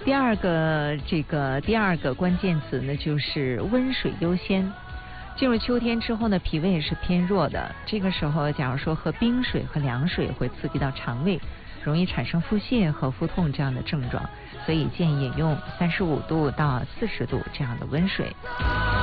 第二个关键词呢，就是温水优先。进入秋天之后呢，脾胃也是偏弱的，这个时候假如说喝冰水和凉水会刺激到肠胃，容易产生腹泻和腹痛这样的症状，所以建议饮用35度到40度这样的温水。